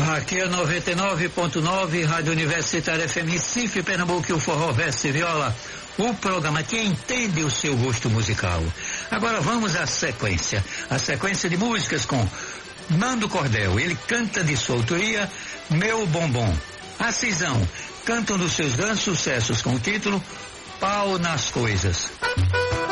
Aqui é 99.9, Rádio Universitária FM Recife, Pernambuco, o Forró Verso e Viola, o programa que entende o seu gosto musical. Agora vamos à sequência, a sequência de músicas com Nando Cordel, ele canta de sua autoria Meu Bombom. A Cisão canta um dos seus grandes sucessos com o título Pau nas Coisas.